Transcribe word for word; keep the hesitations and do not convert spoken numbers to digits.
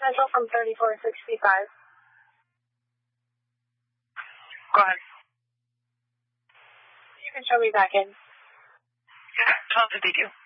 Central from thirty-four sixty-five. Go ahead. You can show me back in. Yeah, twelve fifty-two.